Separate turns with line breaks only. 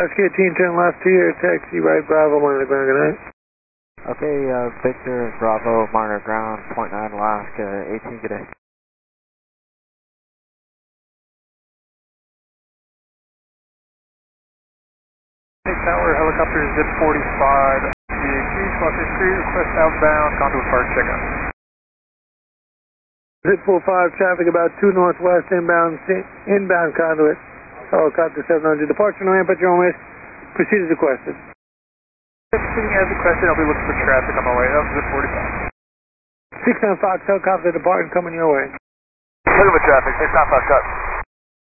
Rescue team, turn left to your taxi right, Bravo, monitor ground, good night.
Okay, Victor, Bravo, monitor ground, .9 Alaska, 18, good day.
Hey, Tower, helicopter zip 45, DAC, Foster Street, request outbound, conduit park checkout.
Zip 45, traffic about 2 northwest, inbound conduit. Helicopter 700, departure and ramp at your own risk. Proceed as requested.
Proceeding as requested, I'll be looking for traffic on my way up, zip 45.
69 Fox, helicopter departing, coming your way.
Looking for traffic, 69 Fox, cut.